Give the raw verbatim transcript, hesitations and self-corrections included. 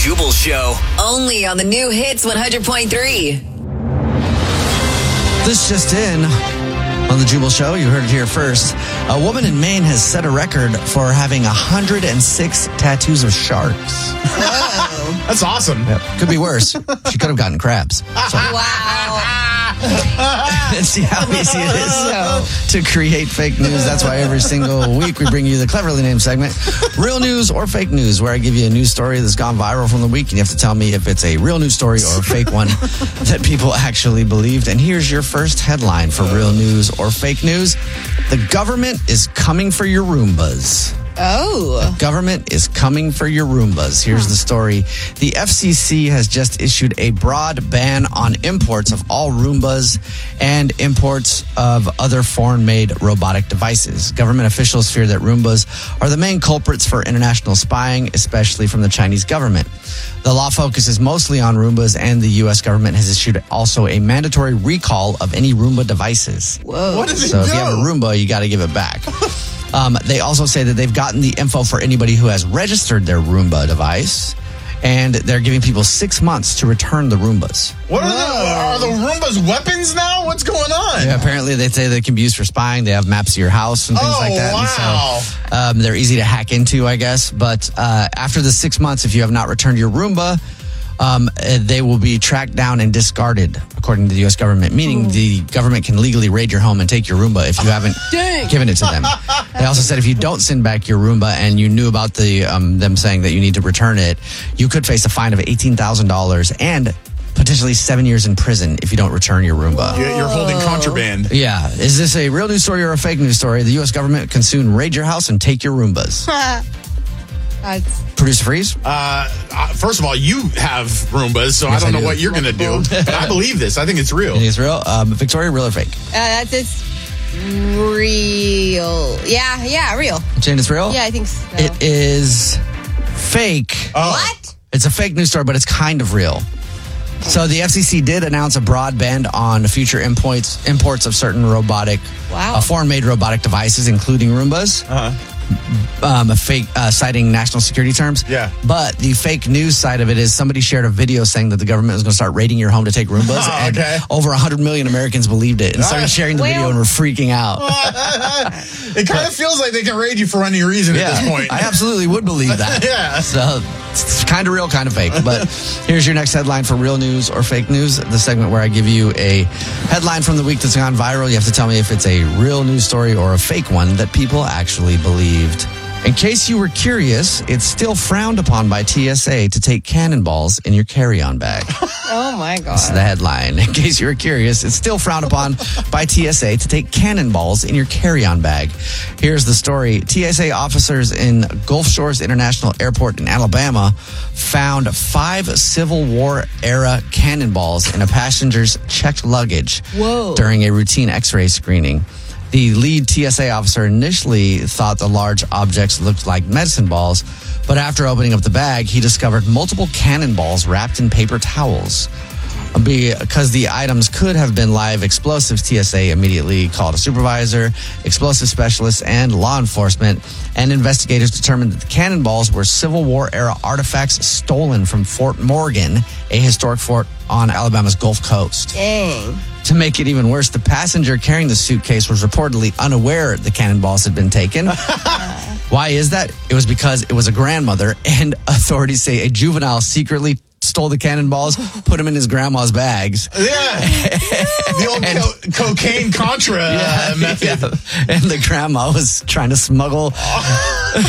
Jubal Show. Only on the new Hits one hundred point three. This just in on the Jubal Show. You heard it here first. A woman in Maine has set a record for having one hundred six tattoos of sharks. Whoa. That's awesome. Yep. Could be worse. She could have gotten crabs. So. Wow. See how easy it is to create fake news. That's why every single week we bring you the Cleverly Named segment, Real News or Fake News, where I give you a news story that's gone viral from the week, and you have to tell me if it's a real news story or a fake one that people actually believed. And here's your first headline for Real News or Fake News. The government is coming for your Roombas. Oh. The government is coming for your Roombas. Here's the story. The F C C has just issued a broad ban on imports of all Roombas and imports of other foreign-made robotic devices. Government officials fear that Roombas are the main culprits for international spying, especially from the Chinese government. The law focuses mostly on Roombas, and the U S government has issued also a mandatory recall of any Roomba devices. Whoa. What does it So do? if you have a Roomba, you got to give it back. Um, they also say that they've gotten the info for anybody who has registered their Roomba device, and they're giving people six months to return the Roombas. What are the, are the Roombas weapons now? What's going on? Yeah, apparently they say they can be used for spying. They have maps of your house and things Oh, like that. wow. And so um, they're easy to hack into, I guess. But uh, after the six months, if you have not returned your Roomba, Um, they will be tracked down and discarded, according to the U S government, meaning the government can legally raid your home and take your Roomba if you haven't Dang. given it to them. They also said if you don't send back your Roomba and you knew about the um, them saying that you need to return it, you could face a fine of eighteen thousand dollars and potentially seven years in prison if you don't return your Roomba. You're you're holding contraband. Yeah. Is this a real news story or a fake news story? The U S government can soon raid your house and take your Roombas. That's Producer Freeze? Uh, uh, first of all, you have Roombas, so Yes, I don't I know do. what you're going to do. But I believe this. I think it's real. You think it's real? Um, Victoria, real or fake? uh, that's it's real. Yeah, yeah, real. Jane, it's real? Yeah, I think so. It is fake. Oh. What? It's a fake news story, but it's kind of real. So the F C C did announce a broad ban on future imports imports of certain robotic, Wow. uh, foreign-made robotic devices, including Roombas. Uh-huh. Um, a fake uh, citing national security terms. Yeah. But the fake news side of it is somebody shared a video saying that the government was going to start raiding your home to take Roombas, Oh, and okay. over one hundred million Americans believed it and started sharing the Well- video and were freaking out. It kind of feels like they can raid you for any reason at this point. I absolutely would believe that. Yeah. So it's kind of real, kind of fake. But here's your next headline for real news or fake news, the segment where I give you a headline from the week that's gone viral. You have to tell me if it's a real news story or a fake one that people actually believed. In case you were curious, it's still frowned upon by T S A to take cannonballs in your carry-on bag. Oh my god. This is the headline. In case you were curious, it's still frowned upon by T S A to take cannonballs in your carry-on bag. Here's the story. T S A officers in Gulf Shores International Airport in Alabama found five Civil War-era cannonballs in a passenger's checked luggage Whoa. during a routine X-ray screening. The lead T S A officer initially thought the large objects looked like medicine balls, but after opening up the bag, he discovered multiple cannonballs wrapped in paper towels. Because the items could have been live explosives, T S A immediately called a supervisor, explosive specialists, and law enforcement. And investigators determined that the cannonballs were Civil War-era artifacts stolen from Fort Morgan, a historic fort on Alabama's Gulf Coast. Dang. To make it even worse, the passenger carrying the suitcase was reportedly unaware the cannonballs had been taken. Why is that? It was because it was a grandmother, and authorities say a juvenile secretly stole the cannonballs, put them in his grandma's bags. Yeah. The old co- cocaine Contra uh, method. Yeah. And the grandma was trying to smuggle